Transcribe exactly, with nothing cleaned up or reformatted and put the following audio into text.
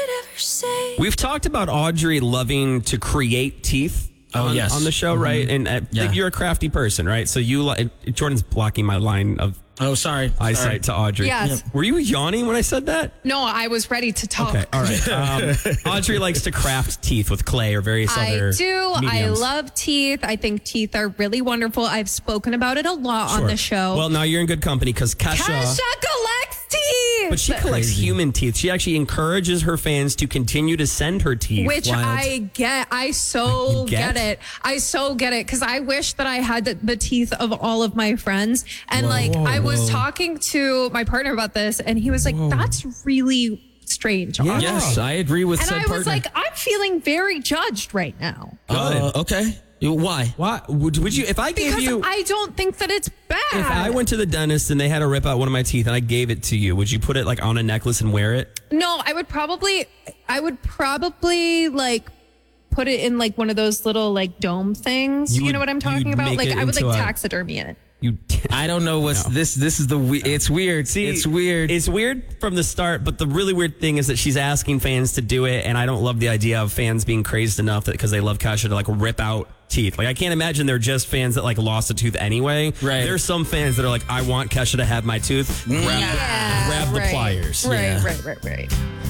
could ever say. We've talked about Audrey loving to create teeth. Oh, on, yes. on the show, Mm-hmm. right? And uh, Yeah. you're a crafty person, right? So you, li- Jordan's blocking my line of Oh, sorry. eyesight Sorry. to Audrey. Yes. Were you yawning when I said that? No, I was ready to talk. Okay, all right. Um, Audrey likes to craft teeth with clay or various I other do. mediums. I love teeth. I think teeth are really wonderful. I've spoken about it a lot on Sure. the show. Well, now you're in good company because Kesha, Kesha collects teeth. but she collects human teeth. She actually encourages her fans to continue to send her teeth. Which Wild. I get. I so You get? get? it. I so get it because I wish that I had the, the teeth of all of my friends. And like I was talking to my partner about this, and he was like, "That's really strange." Yeah. Audrey." Yes, I agree with And said I partner. was like, I'm feeling very judged right now Uh, okay. You- Why? Why would, would you? If I gave because you, I don't think that it's bad. if I went to the dentist and they had to rip out one of my teeth and I gave it to you, would you put it like on a necklace and wear it? No, I would probably, I would probably like put it in like one of those little like dome things. You You, would- know what I'm talking you'd about? make Like it I would into like a- taxidermy it. You. I don't know what's this. This is the. We- it's weird. See, it's weird. It's weird from the start, but the really weird thing is that she's asking fans to do it, and I don't love the idea of fans being crazed enough that because they love Kesha to like rip out teeth. Like I can't imagine they're just fans that like lost a tooth anyway. Right. There's some fans that are like, I want Kesha to have my tooth. Grab, Yeah, grab the right. pliers. Right, Yeah. right, right, right.